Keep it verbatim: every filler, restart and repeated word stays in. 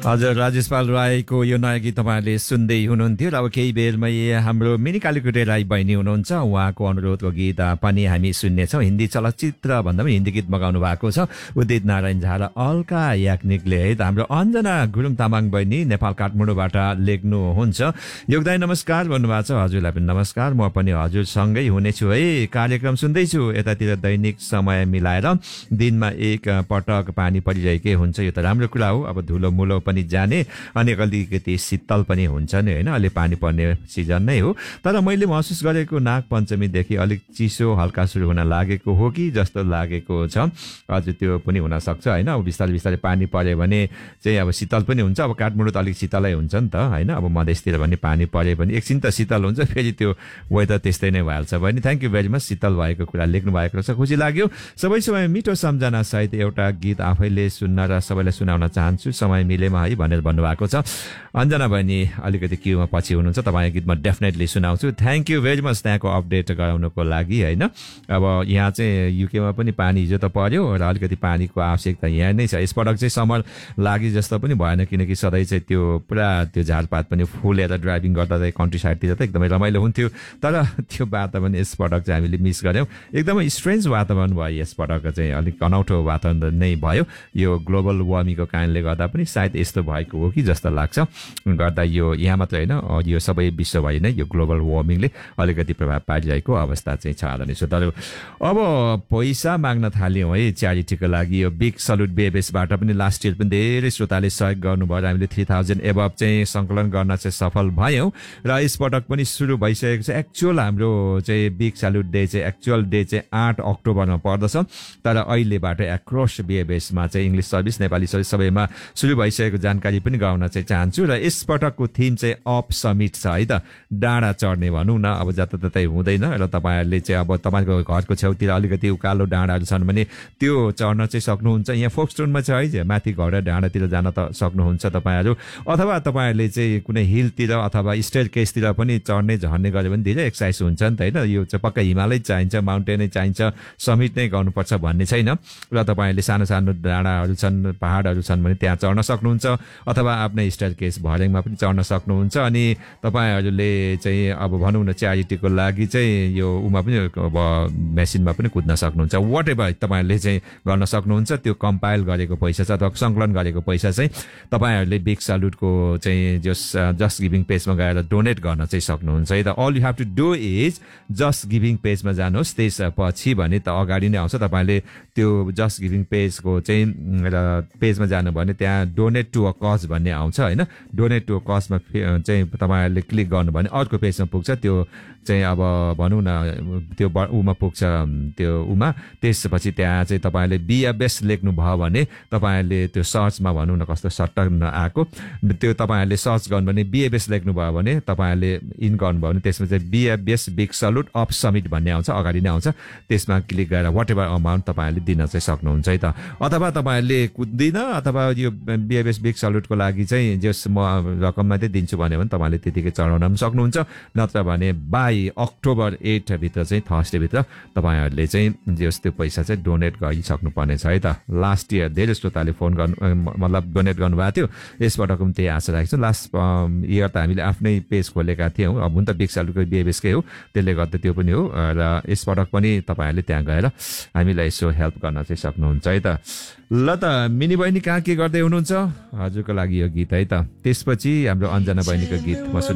हजुर, राजेश पाल राईको यो नयाँ गीत तपाईँहरूले सुन्दै हुनुहुन्थ्यो र अब केही बेरमै हाम्रो मिनी कालीकुटे राई बहिनी हुनुहुन्छ, उहाँको अनुरोधको गीत पनि हामी सुन्नेछौँ। हिन्दी चलचित्र भन्दा पनि हिन्दी गीत मगाउनु भएको छ उदित नारायण झा र अल्का याज्ञनिकले है। त हाम्रो अञ्जना गुरुङ तामाङ बहिनी नेपाल काठमाडौँबाट लेख्नुहुन्छ, योगदाय नमस्कार भन्नुभएको छ। हजुरलाई पनि नमस्कार, म पनि हजुरसँगै हुनेछु है, कार्यक्रम सुन्दैछु। यतातिर दैनिक समय मिलाएर दिनमा एक पटक पानी परिरहेकै हुन्छ, यो त राम्रो कुरा हो। अब धुलो मुलो पनि जाने अनि अलिकति शीतल पनि हुन्छ नि होइन, अहिले पानी पर्ने सिजन नै हो। तर मैले महसुस गरेको नाग पञ्चमीदेखि अलिक चिसो हल्का सुरु हुन लागेको हो कि जस्तो लागेको छ। हजुर, त्यो पनि हुनसक्छ होइन। अब बिस्तारै बिस्तारै पानी पर्यो भने चाहिँ अब शीतल पनि हुन्छ। अब काठमाडौँ त अलिक शीतलै हुन्छ नि त होइन। अब मधेसतिर भने पानी पर्यो भने एकछिन त शीतल हुन्छ, फेरि त्यो वेदर त्यस्तै नै भइहाल्छ बहिनी। थ्याङ्क यू भेरी मच, शीतल भएको कुरा लेख्नु भएको रहेछ, खुसी लाग्यो। सबै समय मिठो सम्झना सहित एउटा गीत आफैले सुन्न र सबैलाई सुनाउन चाहन्छु समय मिलेमा है भनेर भन्नुभएको छ। अञ्जना बहिनी अलिकति क्युमा पछि हुनुहुन्छ, तपाईँ गीत म definitely सुनाउँछु। Thank you very much त्यहाँको अपडेट गराउनुको लागि होइन। अब यहाँ चाहिँ युकेमा पनि पानी हिजो त पर्यो र अलिकति पानीको आवश्यकता यहाँ नै छ। यसपटक चाहिँ समर लागि जस्तो पनि भएन, किनकि सधैँ चाहिँ त्यो पुरा त्यो झारपात पनि फुलेर ड्राइभिङ गर्दा चाहिँ कन्ट्री साइडतिर त एकदमै रमाइलो हुन्थ्यो। तर त्यो वातावरण यसपटक चाहिँ हामीले मिस गऱ्यौँ। एकदमै स्ट्रेन्ज वातावरण भयो यसपटक, चाहिँ अलिक अनौठो वातावरण नै भयो। यो ग्लोबल वार्मिङको कारणले गर्दा पनि सायद यस्तो भएको हो कि जस्तो लाग्छ। गर्दा यो यहाँ मात्र होइन, यो सबै विश्वभरि नै यो ग्लोबल वार्मिङले अलिकति प्रभाव पारिरहेको अवस्था चाहिँ छ आदरणीय श्रोताहरू। अब पैसा माग्न थाल्यौँ है च्यारिटीको लागि। यो बिग सल्युट बेबेसबाट पनि लास्ट इयर पनि धेरै श्रोताले सहयोग गर्नुभयो। हामीले थ्री थाउजन्ड एबभ चाहिँ सङ्कलन गर्न चाहिँ सफल भयौँ र यसपटक पनि सुरु भइसकेको छ। एक्चुअल हाम्रो चाहिँ बिग सल्युट डे चाहिँ एक्चुअल डे चाहिँ आठ अक्टोबरमा पर्दछ, तर अहिलेबाट एक्रस बेबेसमा चाहिँ इङ्ग्लिस सर्भिस नेपाली सर्भिस सबैमा सुरु भइसकेको जानकारी पनि गराउन चाहिँ चाहन्छु। र यसपटकको थिम चाहिँ अप समिट छ है त, डाँडा चढ्ने भनौँ न। अब जताततै हुँदैन र तपाईँहरूले चाहिँ अब तपाईँको घरको छेउतिर अलिकति उकालो डाँडाहरू छन् भने त्यो चढ्न चाहिँ सक्नुहुन्छ। यहाँ फोक्सटोनमा छ है, माथि घर डाँडातिर जान त सक्नुहुन्छ तपाईँहरू, अथवा तपाईँहरूले चाहिँ कुनै हिलतिर अथवा स्टेयर केसतिर पनि चढ्ने झर्ने गऱ्यो भने धेरै एक्सर्साइज हुन्छ नि त होइन। यो चाहिँ पक्का हिमालय चाहिन्छ, माउन्टेनै चाहिन्छ, समिट नै गर्नुपर्छ भन्ने छैन। र तपाईँहरूले सानो सानो डाँडाहरू छन्, पहाडहरू छन् भने त्यहाँ चढ्न सक्नुहुन्छ, अथवा आफ्नै स्टेयर केस भर्याङमा पनि चढ्न सक्नुहुन्छ। अनि तपाईँहरूले चाहिँ अब भनौँ न च्यारिटीको लागि चाहिँ यो उमा पनि मेसिनमा पनि कुद्न सक्नुहुन्छ। वाट एभर तपाईँहरूले चाहिँ गर्न सक्नुहुन्छ। त्यो कम्पाइल गरेको पैसा छ अथवा सङ्कलन गरेको पैसा चाहिँ तपाईँहरूले बिग सल्युटको चाहिँ जस जस्ट गिभिङ पेजमा गएर डोनेट गर्न चाहिँ सक्नुहुन्छ है त। All you have to do is just giving पेजमा जानुहोस्, त्यसपछि भने त अगाडि नै आउँछ। तपाईँले त्यो जस्ट गिभिङ पेजको चाहिँ र पेजमा जानु भने त्यहाँ डोनेट टु अ कज भन्ने आउँछ होइन। डोनेट टु अ कजमा चाहिँ तपाईँहरूले क्लिक गर्नु भने अर्को पेजमा पुग्छ। त्यो चाहिँ अब भनौँ न त्यो उमा पुग्छ, त्यो उमा त्यसपछि त्यहाँ चाहिँ तपाईँहरूले बिएबएस लेख्नुभयो भने तपाईँहरूले त्यो सर्चमा भनौँ न कस्तो सट्ट आएको, त्यो तपाईँहरूले सर्च गर्नु भने बिएबएस लेख्नुभयो भने तपाईँहरूले इन गर्नुभयो भने त्यसमा चाहिँ बिएबएस बिग सल्युट अप समिट भन्ने आउँछ, अगाडि नै आउँछ। त्यसमा क्लिक गरेर वाट एभर अमाउन्ट तपाईँहरूले दिन चाहिँ सक्नुहुन्छ है त। अथवा तपाईँहरूले कुद्दिन अथवा यो बिएबएस बिग सल्युटको लागि चाहिँ जस म रकममा चाहिँ दिन्छु भन्यो भने तपाईँहरूले त्यतिकै चढाउन पनि सक्नुहुन्छ। नत्र भने बाई अक्टोबर एट भित्र चाहिँ थर्सडेभित्र तपाईँहरूले चाहिँ जस त्यो पैसा चाहिँ डोनेट गरिसक्नु पर्नेछ है त। लास्ट इयर धेरै श्रोताले फोन गर्नु मतलब डोनेट गर्नुभएको थियो, यसपटक पनि त्यही आशा राखेको छु। लास्ट इयर त हामीले आफ्नै पेज खोलेका थियौँ, अब हुन त बिग सल्युटको बिएबएसकै हो, त्यसले गर्दा त्यो पनि हो। र यसपटक पनि तपाईँहरूले त्यहाँ गएर हामीलाई यसो हेल्प गर्न चाहिँ सक्नुहुन्छ है त। ल त मिनी बहिनी कहाँ के गर्दै हुनुहुन्छ, हजुरको लागि यो गीत है त। त्यसपछि हाम्रो अञ्जना बहिनीको गीत म सुना